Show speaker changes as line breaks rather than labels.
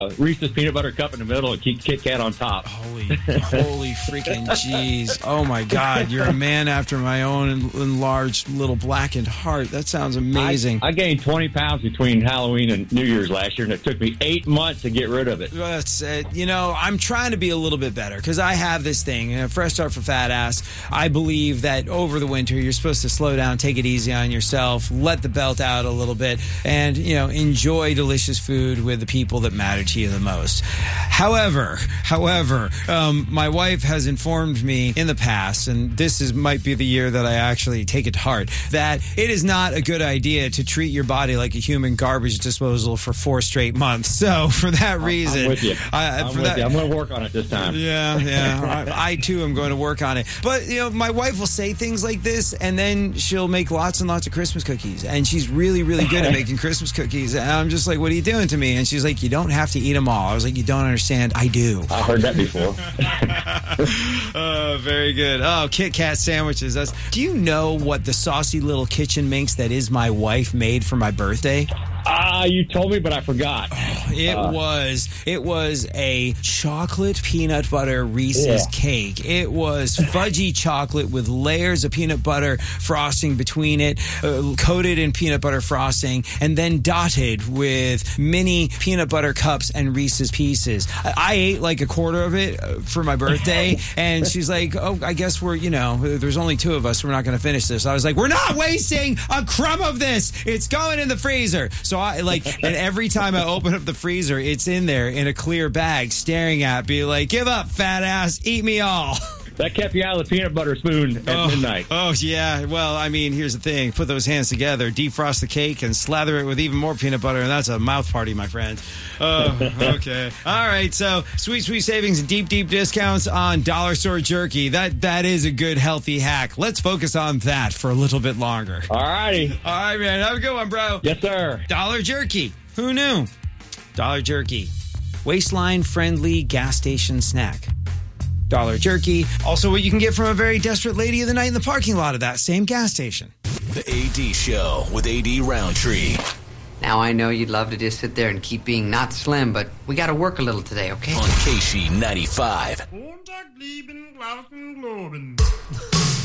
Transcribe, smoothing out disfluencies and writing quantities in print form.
Reese's peanut butter cup in the middle and Kit Kat on top.
Holy freaking jeez. Oh, my God. You're a man after my own enlarged little blackened heart. That sounds amazing.
I gained 20 pounds between Halloween and New Year's last year, and it took me 8 months to get rid of it.
That's it. I'm trying to be a little bit better because I have this thing, Fresh Start for Fat Ass. I believe that over the winter, you're supposed to slow down, take it easy on yourself, let the belt out a little bit, and, enjoy delicious food with the people that matter to you the most. However, my wife has informed me in the past, and this might be the year that I actually take it to heart, that it is not a good idea to treat your body like a human garbage disposal for 4 straight months. So for that reason,
I'm with you. I'm going to work on it this time.
Yeah. I too am going to work on it. But my wife will say things like this, and then she'll make lots and lots of Christmas cookies, and she's really, really good at making Christmas cookies. And I'm just like, what are you doing to me? And she's like, you don't have to eat them all. I was like, you don't understand. I do.
I heard that before.
Very good. Oh, Kit Kat sandwiches. Do you know what the saucy little kitchen minx that is my wife made for my birthday?
You told me, but I forgot.
It was a chocolate peanut butter Reese's cake. It was fudgy chocolate with layers of peanut butter frosting between it, coated in peanut butter frosting, and then dotted with mini peanut butter cups and Reese's Pieces. I ate like a quarter of it for my birthday, and she's like, oh, I guess there's only 2 of us. We're not going to finish this. I was like, we're not wasting a crumb of this. It's going in the freezer. So and every time I open up the freezer, it's in there in a clear bag staring at me like, give up, fat ass, eat me all.
That kept you out of the peanut butter spoon at midnight.
Oh, yeah. Well, here's the thing. Put those hands together, defrost the cake, and slather it with even more peanut butter, and that's a mouth party, my friend. Oh, okay. All right, so sweet savings and deep discounts on dollar store jerky. That is a good, healthy hack. Let's focus on that for a little bit longer.
All righty.
All right, man. Have a good one, bro.
Yes, sir.
Dollar jerky. Who knew? Dollar jerky. Waistline-friendly gas station snack. Dollar jerky. Also what you can get from a very desperate lady of the night in the parking lot of that same gas station.
The AD Show with AD Roundtree.
Now I know you'd love to just sit there and keep being not slim, but we got to work a little today, okay?
On KC 95.